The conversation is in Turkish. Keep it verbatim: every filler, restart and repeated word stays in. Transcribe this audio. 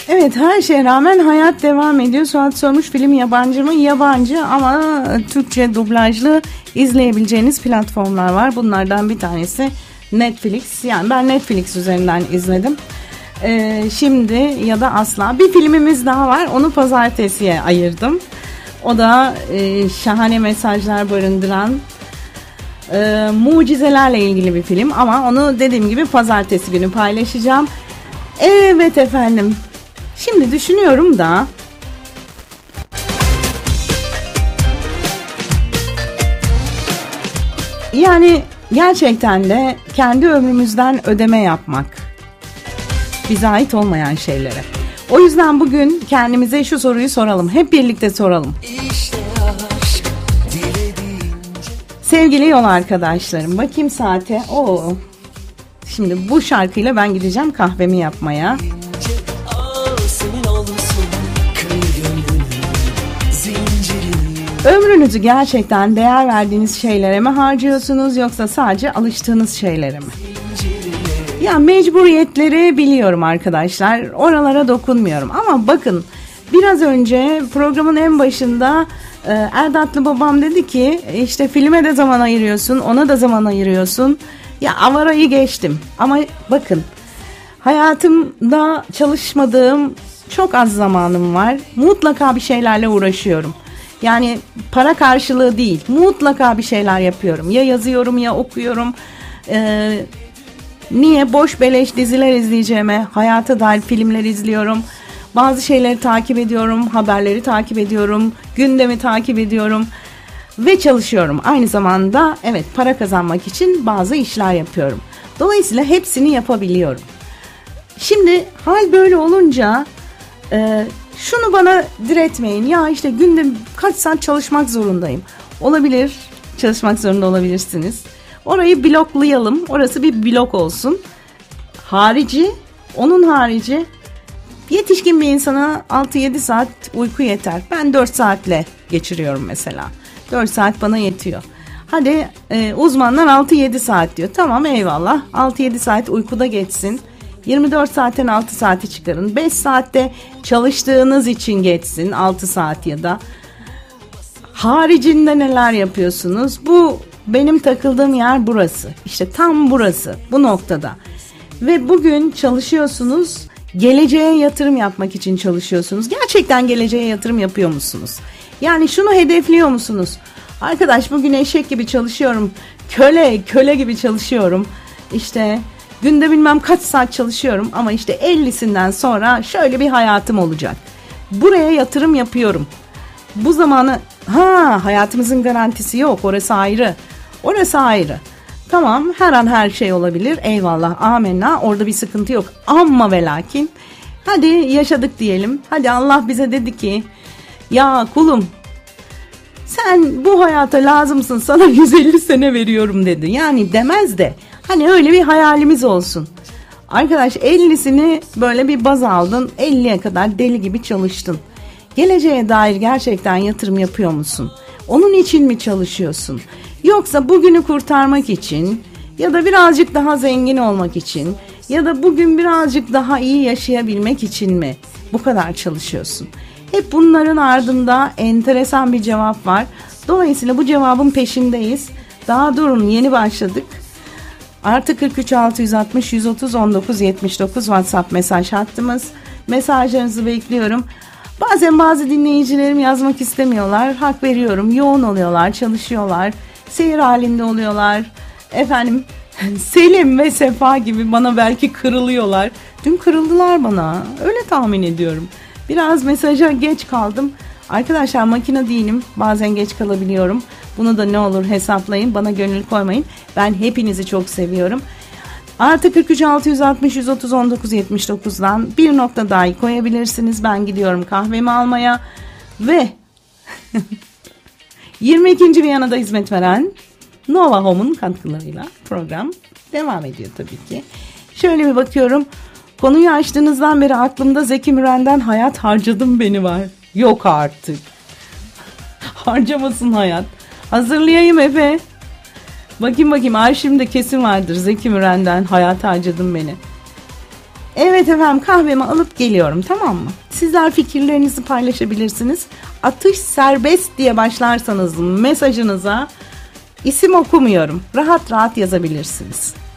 Evet, her şeye rağmen hayat devam ediyor. Suat sormuş, film yabancı mı? Yabancı ama Türkçe dublajlı izleyebileceğiniz platformlar var. Bunlardan bir tanesi Netflix. Yani ben Netflix üzerinden izledim. Ee, şimdi ya da asla. Bir filmimiz daha var. Onu pazartesiye ayırdım. O da e, şahane mesajlar barındıran e, mucizelerle ilgili bir film. Ama onu dediğim gibi pazartesi günü paylaşacağım. Evet efendim. Şimdi düşünüyorum da yani gerçekten de kendi ömrümüzden ödeme yapmak, bize ait olmayan şeylere. O yüzden bugün kendimize şu soruyu soralım. Hep birlikte soralım. Sevgili yol arkadaşlarım, bakayım saate. Oo. Şimdi bu şarkıyla ben gideceğim kahvemi yapmaya. Ömrünüzü gerçekten değer verdiğiniz şeylere mi harcıyorsunuz yoksa sadece alıştığınız şeylere mi? Ya mecburiyetleri biliyorum arkadaşlar. Oralara dokunmuyorum. Ama bakın biraz önce programın en başında e, Erdatlı babam dedi ki işte filme de zaman ayırıyorsun, ona da zaman ayırıyorsun. Ya avarayı geçtim. Ama bakın hayatımda çalışmadığım çok az zamanım var. Mutlaka bir şeylerle uğraşıyorum. Yani para karşılığı değil. Mutlaka bir şeyler yapıyorum. Ya yazıyorum ya okuyorum. Ee, niye? Boş beleş diziler izleyeceğime hayata dair filmler izliyorum. Bazı şeyleri takip ediyorum. Haberleri takip ediyorum. Gündemi takip ediyorum. Ve çalışıyorum. Aynı zamanda evet para kazanmak için bazı işler yapıyorum. Dolayısıyla hepsini yapabiliyorum. Şimdi hal böyle olunca e, şunu bana diretmeyin. Ya işte günde kaç saat çalışmak zorundayım. Olabilir. Çalışmak zorunda olabilirsiniz. Orayı bloklayalım. Orası bir blok olsun. Harici, onun harici yetişkin bir insana altı yedi saat uyku yeter. Ben dört saatle geçiriyorum mesela. dört saat bana yetiyor. Hadi e, uzmanlar altı yedi saat diyor. Tamam eyvallah. altı yedi saat uykuda geçsin. yirmi dört saatten altı saati çıkarın. beş saatte çalıştığınız için geçsin. altı saat ya da. Haricinde neler yapıyorsunuz? Bu benim takıldığım yer burası. İşte tam burası. Bu noktada. Ve bugün çalışıyorsunuz. Geleceğe yatırım yapmak için çalışıyorsunuz. Gerçekten geleceğe yatırım yapıyor musunuz? Yani şunu hedefliyor musunuz? Arkadaş bugün eşek gibi çalışıyorum. Köle, köle gibi çalışıyorum. İşte günde bilmem kaç saat çalışıyorum ama işte ellisinden sonra şöyle bir hayatım olacak. Buraya yatırım yapıyorum. Bu zamanı ha hayatımızın garantisi yok. Orası ayrı. Orası ayrı. Tamam her an her şey olabilir. Eyvallah amenna orada bir sıkıntı yok. Amma ve lakin hadi yaşadık diyelim. Hadi Allah bize dedi ki ya kulum sen bu hayata lazımsın sana yüz elli sene veriyorum dedi. Yani demez de hani öyle bir hayalimiz olsun. Arkadaş ellisini böyle bir baz aldın elliye kadar deli gibi çalıştın. Geleceğe dair gerçekten yatırım yapıyor musun? Onun için mi çalışıyorsun? Yoksa bugünü kurtarmak için ya da birazcık daha zengin olmak için ya da bugün birazcık daha iyi yaşayabilmek için mi bu kadar çalışıyorsun? Hep bunların ardında enteresan bir cevap var. Dolayısıyla bu cevabın peşindeyiz. Daha durun yeni başladık. Artı kırk üç altı yüz altmış yüz otuz on dokuz yetmiş dokuz WhatsApp mesaj hattımız. Mesajlarınızı bekliyorum. Bazen bazı dinleyicilerim yazmak istemiyorlar. Hak veriyorum. Yoğun oluyorlar, çalışıyorlar. Seyir halinde oluyorlar. Efendim Selim ve Sefa gibi bana belki kırılıyorlar. Dün kırıldılar bana. Öyle tahmin ediyorum. Biraz mesaja geç kaldım. Arkadaşlar makine değilim. Bazen geç kalabiliyorum. Bunu da ne olur hesaplayın. Bana gönül koymayın. Ben hepinizi çok seviyorum. Artı kırk üç altı yüz altmış yüz otuz on dokuz yetmiş dokuzdan bir nokta dahi koyabilirsiniz. Ben gidiyorum kahvemi almaya ve yirmi ikinci Viyana'da hizmet veren Nova Home'un katkılarıyla program devam ediyor tabii ki. Şöyle bir bakıyorum. Konuyu açtığınızdan beri aklımda Zeki Müren'den hayat harcadım beni var. Yok artık. Harcamasın hayat. Hazırlayayım Efe. Bakayım bakayım arşivimde kesin vardır Zeki Müren'den hayat harcadım beni. Evet efendim, kahvemi alıp geliyorum, tamam mı? Sizler fikirlerinizi paylaşabilirsiniz. Atış serbest diye başlarsanız mesajınıza isim okumuyorum. Rahat rahat yazabilirsiniz.